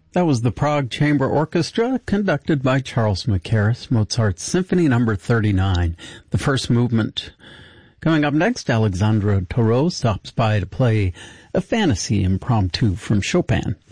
That was the Prague Chamber Orchestra, conducted by Charles Mackerras, Mozart's Symphony No. 39, the first movement. Coming up next, Alexandra Toro stops by to play a fantasy impromptu from Chopin.